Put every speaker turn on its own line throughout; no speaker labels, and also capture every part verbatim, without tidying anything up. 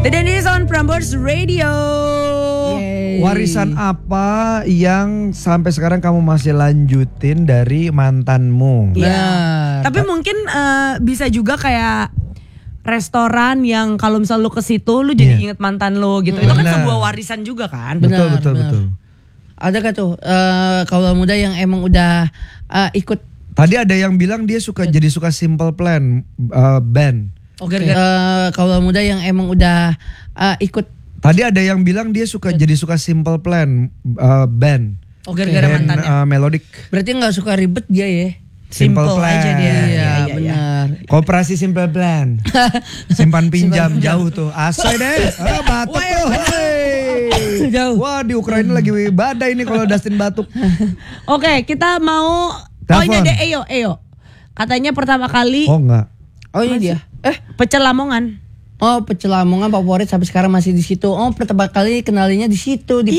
The Dennis on Prambors Radio.
Yay. Warisan apa yang sampai sekarang kamu masih lanjutin dari mantanmu?
Iya. Tapi mungkin uh, bisa juga kayak restoran yang kalau misal lu ke situ lu jadi yeah. inget mantan lu gitu. Hmm. Itu kan
Benar.
sebuah warisan juga kan?
Betul betul benar. betul.
Ada gak tuh uh, kaula muda yang emang udah uh, ikut?
Tadi ada yang bilang dia suka jadi suka Simple Plan uh, band.
Oke. Okay. Uh, kaula muda yang emang udah uh, ikut.
Tadi ada yang bilang dia suka okay. jadi suka Simple Plan uh, band.
Oke. Okay. Gara-gara mantannya.
Uh, melodic.
Berarti nggak suka ribet dia ya?
Simple, Simple Plan
aja dia.
Iya,
iya, iya
benar.
Koperasi Simple Plan. Simpan pinjam jauh tuh. Asoy deh. Oh, batuk tuh. Hey.
Jauh.
Wah, di Ukraina lagi badai ini kalau Dustin batuk.
Oke, kita mau
Telepon.
Oh ini ada Eyo, Eyo. Katanya pertama kali
Oh enggak.
Oh ini dia.
Eh, pecel Lamongan.
Oh, pecel Lamongan favorit sampai sekarang masih di situ. Oh, pertama kali kenalinya di situ di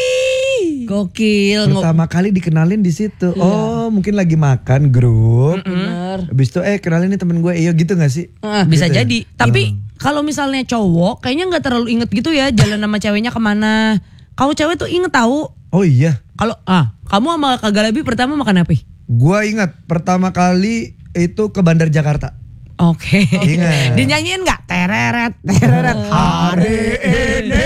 Gokil.
Pertama kali dikenalin di situ. Iya. Oh, mungkin lagi makan grup.
Bener.
Habis itu eh kenalin nih temen gue Eyo gitu gak sih?
Uh, bisa
gitu
jadi. Ya? Tapi kalau misalnya cowok kayaknya nggak terlalu inget gitu ya jalan sama ceweknya kemana. Kalau cewek tuh inget tahu.
Oh iya.
Kalau ah kamu sama Kak Galabi pertama makan apa?
Gua ingat pertama kali itu ke Bandar Jakarta.
Oke.
Okay. Ingat.
Dinyanyiin nggak? Tereret, tereret.
Hari ini.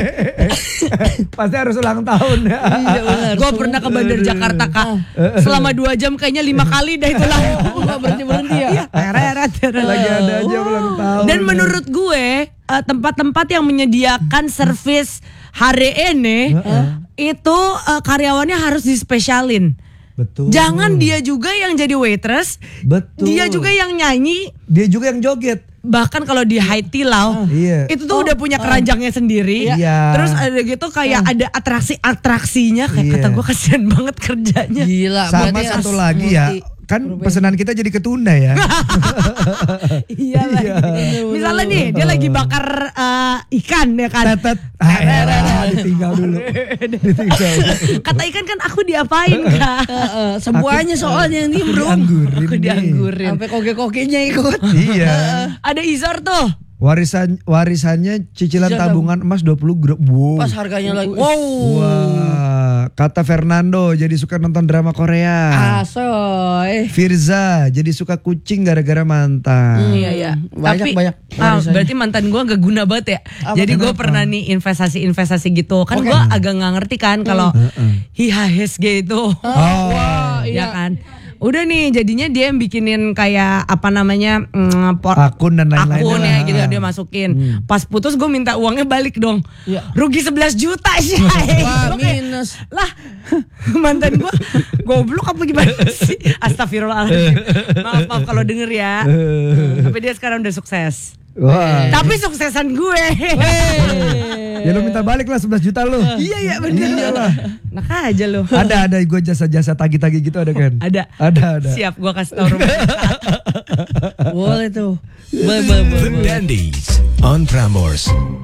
Pasti harus ulang tahun ya.
Iya benar.
Gue pernah ke Bandar Jakarta Kak. Selama dua jam kayaknya lima kali dah itu lah.
Gak berhenti berhenti ya.
Tereret, tereret.
Lagi ada aja ulang tahun.
Dan menurut gue uh, tempat-tempat yang menyediakan servis hari ini uh-uh. itu uh, karyawannya harus dispesialin.
Betul.
Jangan dia juga yang jadi waitress.
Betul.
Dia juga yang nyanyi.
Dia juga yang joget.
Bahkan kalau di Haiti Lau,
uh, iya.
itu tuh
oh,
udah punya keranjangnya uh, sendiri.
Iya.
Terus ada gitu kayak uh. ada atraksi-atraksinya. Kayak
iya.
kata gue kasihan banget kerjanya.
Gila.
Sama satu lagi ya. Kan pesanan kita jadi ketunda ya.
Iya lagi. Misalnya nih dia lagi bakar uh, ikan ya kan.
Tetet. Ah, ditinggal dulu. Ditinggal dulu.
Kata ikan kan aku diapain Kak?
Uh, semuanya soalnya yang nimbrung.
Dianggurin.
Aku dianggurin.
Sampai koge-kogenya ikut.
Iya.
Ada Izor tuh.
Warisan warisannya cicilan
Cicilan
tabungan emas dua puluh grup. Wow.
Pas harganya lagi.
Wow. Wah, kata Fernando jadi suka nonton drama Korea.
Asoy.
Firza jadi suka kucing gara-gara mantan.
Hmm, iya iya.
Banyak,
Tapi
banyak
ah, berarti mantan gue gak guna banget ya.
Apa,
jadi gue
kenapa?
pernah nih investasi-investasi gitu. Kan
Okay.
gue agak gak ngerti kan kalau
Hmm.
I H S G itu.
Oh.
Wah,
Ya
iya.
kan. Udah nih jadinya dia yang bikinin kayak apa namanya mm, por-
Akun dan lain-lain.
akun ya gitu
Ah.
dia masukin.
Hmm.
Pas putus gue minta uangnya balik dong.
Iya.
Rugi sebelas juta sih.
Wah,
Gua kayak,
minus.
lah mantan gue goblok apa gimana sih? Astagfirullahaladzim. Maaf maaf kalau denger ya. Tapi dia sekarang udah sukses.
Wah.
Tapi suksesan gue.
Ya lu minta balik lah sebelas juta lu.
Iya iya bener lah. Nak aja lu.
Ada ada gue jasa-jasa tagi-tagi gitu ada kan?
Ada.
Ada ada.
Siap gue kasih tau rumah.
Boleh tuh. Boleh boleh boleh.
The Dandies on Prambors.